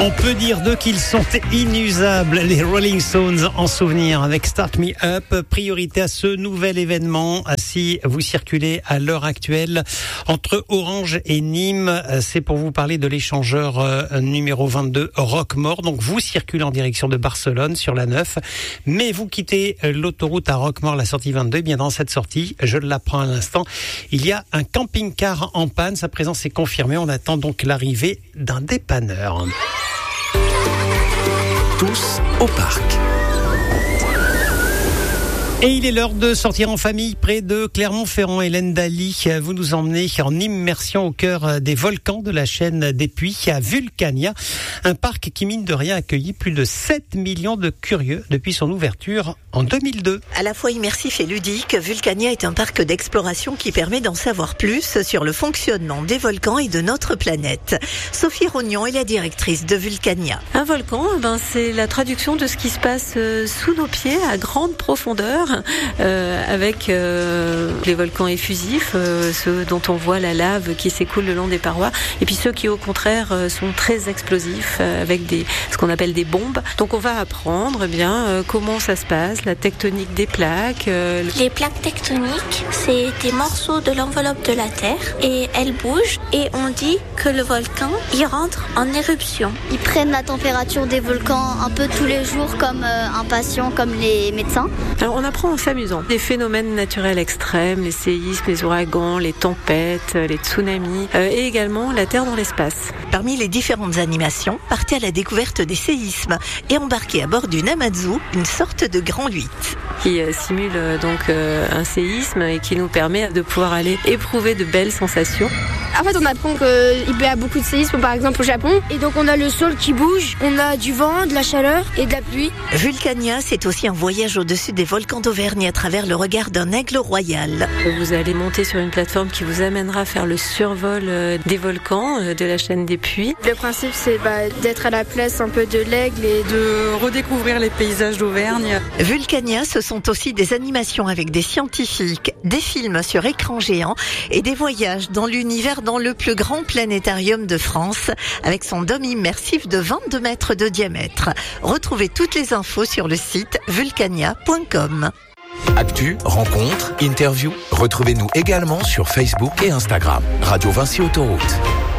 On peut dire d'eux qu'ils sont inusables, les Rolling Stones en souvenir avec Start Me Up. Priorité à ce nouvel événement. Si vous circulez à l'heure actuelle entre Orange et Nîmes, c'est pour vous parler de l'échangeur numéro 22 Roquemaure. Donc vous circulez en direction de Barcelone sur la 9, mais vous quittez l'autoroute à Roquemaure, la sortie 22. Bien dans cette sortie, je l'apprends à l'instant, il y a un camping-car en panne. Sa présence est confirmée. On attend donc l'arrivée d'un dépanneur. Tous au parc. Et il est l'heure de sortir en famille près de Clermont-Ferrand. Hélène Daly, vous nous emmenez en immersion au cœur des volcans de la chaîne des Puys à Vulcania. Un parc qui, mine de rien, a accueilli plus de 7 millions de curieux depuis son ouverture en 2002. À la fois immersif et ludique, Vulcania est un parc d'exploration qui permet d'en savoir plus sur le fonctionnement des volcans et de notre planète. Sophie Rognon est la directrice de Vulcania. Un volcan, c'est la traduction de ce qui se passe sous nos pieds à grande profondeur. Avec les volcans effusifs, ceux dont on voit la lave qui s'écoule le long des parois, et puis ceux qui au contraire sont très explosifs avec ce qu'on appelle des bombes. Donc on va apprendre comment ça se passe, la tectonique des plaques. Les plaques tectoniques, c'est des morceaux de l'enveloppe de la Terre et elles bougent et on dit que le volcan il rentre en éruption. Ils prennent la température des volcans un peu tous les jours comme un patient, comme les médecins. Alors on apprend en s'amusant. Les phénomènes naturels extrêmes, les séismes, les ouragans, les tempêtes, les tsunamis et également la Terre dans l'espace. Parmi les différentes animations, partez à la découverte des séismes et embarquez à bord d'une Hamazu, une sorte de grand 8. Qui simule donc un séisme et qui nous permet de pouvoir aller éprouver de belles sensations. En fait, on apprend qu'il peut y avoir beaucoup de séismes, par exemple au Japon. Et donc, on a le sol qui bouge, on a du vent, de la chaleur et de la pluie. Vulcania, c'est aussi un voyage au-dessus des volcans d'Auvergne à travers le regard d'un aigle royal. Vous allez monter sur une plateforme qui vous amènera à faire le survol des volcans de la chaîne des Puys. Le principe, c'est d'être à la place un peu de l'aigle et de redécouvrir les paysages d'Auvergne. Vulcania, ce sont aussi des animations avec des scientifiques, des films sur écran géant et des voyages dans l'univers dans le plus grand planétarium de France avec son dôme immersif de 22 mètres de diamètre. Retrouvez toutes les infos sur le site vulcania.com. Actu, rencontres, interviews, retrouvez-nous également sur Facebook et Instagram. Radio Vinci Autoroute.